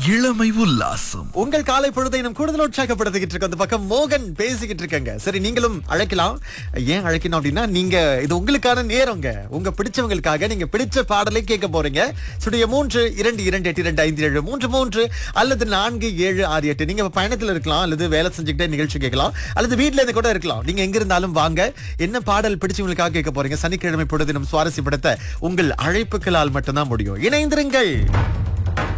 இளமை உல்லாசம். உங்கள் காலை பொழுதை இன்னும் கூடுதல் உற்சாகப்படுத்திக்கிட்டு இருக்கோம். அந்த பக்கம் மோகன் பேசிக்கிட்டு இருக்கங்க. சரி, நீங்களும் அழைக்கலாம். ஏன் அழைக்கணும் அப்படின்னா, நீங்க இது உங்களுக்கான நேரங்க. உங்க பிடிச்சவங்களுக்காக நீங்க பிடிச்ச பாடலை கேட்க போறீங்க. சுடைய 3-2-2-8-2-5-7-3-3 அல்லது 4-7-6-8. நீங்க பயணத்துல இருக்கலாம், அல்லது வேலை செஞ்சுக்கிட்டே நிகழ்ச்சி கேட்கலாம், அல்லது வீட்ல இருந்து கூட இருக்கலாம். நீங்க எங்க இருந்தாலும் வாங்க. என்ன பாடல் பிடிச்சவங்களுக்காக கேட்க போறீங்க? சனிக்கிழமை பொழுது தினம் சுவாரஸ்யப்படுத்த உங்கள் அழைப்புகளால் மட்டும்தான் முடியும். இணைந்திருங்கள்.